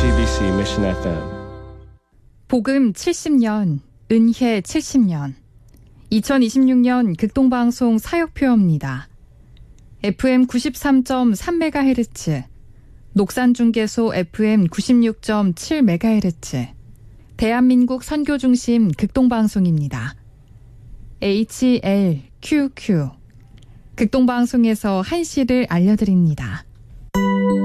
JTBC Mission FM. 복음 70년, 은혜 70년. 2026년 극동방송 사역표입니다. FM 93.3MHz, 녹산중계소 FM 96.7MHz, 대한민국 선교중심 극동방송입니다. HLQQ, 극동방송에서 한시를 알려드립니다.